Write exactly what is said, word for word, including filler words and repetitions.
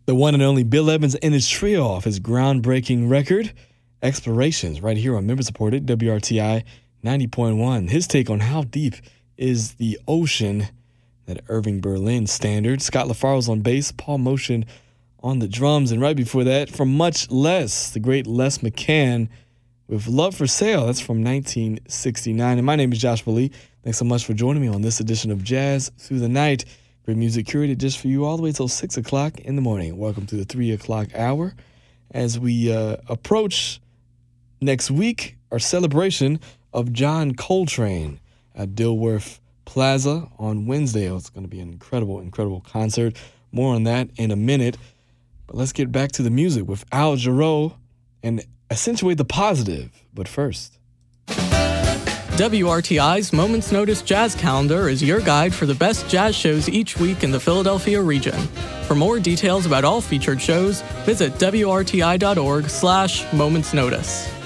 The one and only Bill Evans and his trio off his groundbreaking record, Explorations, right here on member-supported W R T I ninety point one. His take on how deep is the ocean, that Irving Berlin standard. Scott LaFaro's on bass, Paul Motion on the drums, and right before that, from Much Less, the great Les McCann with Love for Sale. That's from nineteen sixty-nine. And my name is Joshua Lee. Thanks so much for joining me on this edition of Jazz Through the Night. Great music curated just for you all the way till six o'clock in the morning. Welcome to the three o'clock hour. As we uh, approach next week, our celebration of John Coltrane at Dilworth Plaza on Wednesday. Oh, it's going to be an incredible, incredible concert. More on that in a minute. But let's get back to the music with Al Jarreau and accentuate the positive. But first, W R T I's Moments Notice Jazz Calendar is your guide for the best jazz shows each week in the Philadelphia region. For more details about all featured shows, visit W R T I dot org slash Moments Notice.